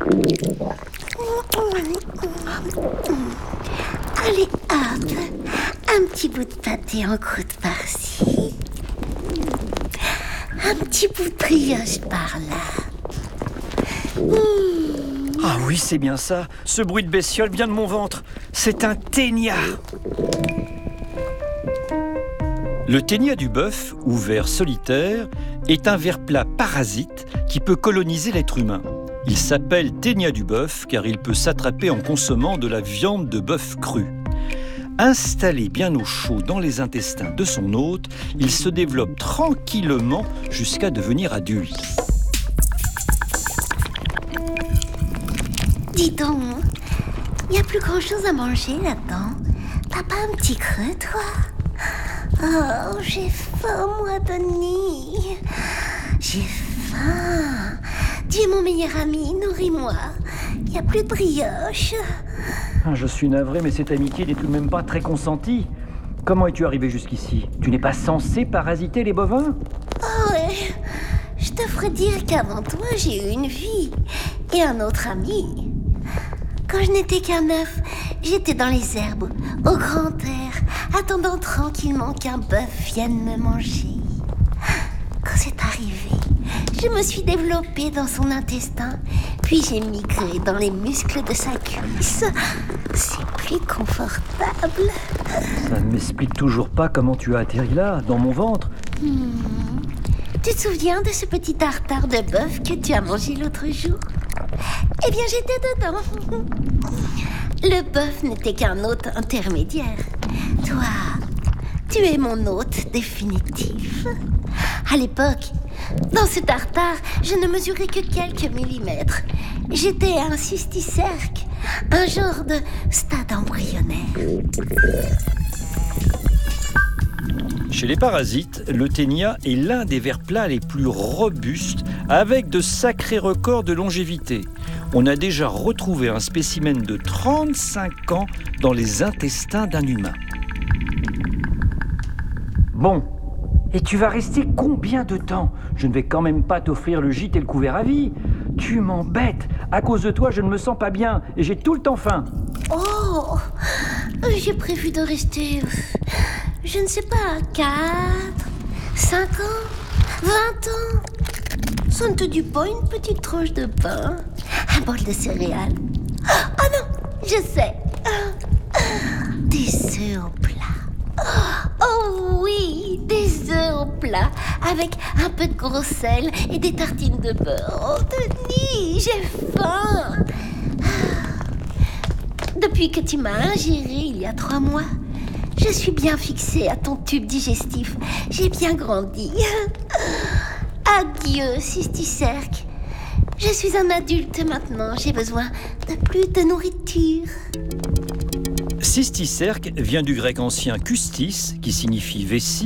Allez, hop, un petit bout de pâté en croûte par-ci, un petit bout de brioche par-là. Ah oui, c'est bien ça. Ce bruit de bestiole vient de mon ventre. C'est un ténia. Le ténia du bœuf, ou ver solitaire, est un ver plat parasite qui peut coloniser l'être humain. Il s'appelle ténia du bœuf car il peut s'attraper en consommant de la viande de bœuf crue. Installé bien au chaud dans les intestins de son hôte, il se développe tranquillement jusqu'à devenir adulte. Dis donc, il n'y a plus grand-chose à manger là-dedans. T'as pas un petit creux, toi? Oh, j'ai faim, moi, Denis. J'ai faim. Tu es mon meilleur ami, nourris-moi. Il n'y a plus de brioche. Je suis navré, mais cette amitié n'est tout de même pas très consentie. Comment es-tu arrivé jusqu'ici? Tu n'es pas censé parasiter les bovins? Oh, je te ferais dire qu'avant toi, j'ai eu une vie et un autre ami. Quand je n'étais qu'un œuf, j'étais dans les herbes, au grand air, attendant tranquillement qu'un bœuf vienne me manger. Quand c'est arrivé, je me suis développée dans son intestin, puis j'ai migré dans les muscles de sa cuisse. C'est plus confortable. Ça ne m'explique toujours pas comment tu as atterri là, dans mon ventre. Tu te souviens de ce petit tartare de bœuf que tu as mangé l'autre jour? Eh bien, j'étais dedans. Le bœuf n'était qu'un hôte intermédiaire. Toi, tu es mon hôte définitif. À l'époque, dans ce tartare, je ne mesurais que quelques millimètres. J'étais un cysticerque, un genre de stade embryonnaire. Chez les parasites, le ténia est l'un des vers plats les plus robustes, avec de sacrés records de longévité. On a déjà retrouvé un spécimen de 35 ans dans les intestins d'un humain. Bon, et tu vas rester combien de temps? Je ne vais quand même pas t'offrir le gîte et le couvert à vie. Tu m'embêtes. À cause de toi, je ne me sens pas bien et j'ai tout le temps faim. Oh, j'ai prévu de rester, je ne sais pas, 4, 5 ans, 20 ans. Ça ne te dit pas une petite tranche de pain, un bol de céréales? Oh non, je sais. Des œufs au plat. Oh oui, des œufs au plat, avec un peu de gros sel et des tartines de beurre. Oh Denis, j'ai faim. Depuis que tu m'as ingéré il y a 3 mois, je suis bien fixée à ton tube digestif. J'ai bien grandi. Adieu, cysticerque. Je suis un adulte maintenant. J'ai besoin de plus de nourriture. Cysticerque vient du grec ancien kustis, qui signifie vessie,